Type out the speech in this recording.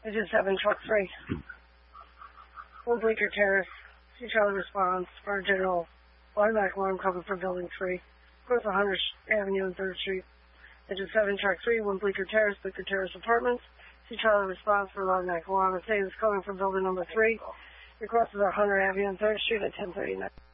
Engine 7, truck 3. 1 Bleecker Terrace. See Charlie response. Fire General. Automatic alarm coming from Building 3. Across 100th Avenue and 3rd Street. Engine 7, truck 3, 1 Bleecker Terrace Apartments. See Charlie response for automatic alarm. It says it's coming from building number 3. It crosses 100th Avenue and 3rd Street at 10:39.